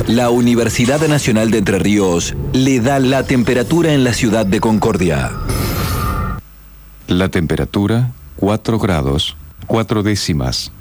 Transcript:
La Universidad Nacional de Entre Ríos le da la temperatura en la ciudad de Concordia. La temperatura, 4 grados, 4 décimas.